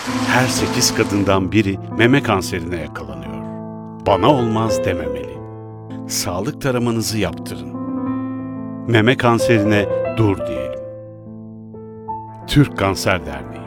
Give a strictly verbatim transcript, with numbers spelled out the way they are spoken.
Her sekiz kadından biri meme kanserine yakalanıyor. Bana olmaz dememeli. Sağlık taramanızı yaptırın. Meme kanserine dur diyelim. Türk Kanser Derneği.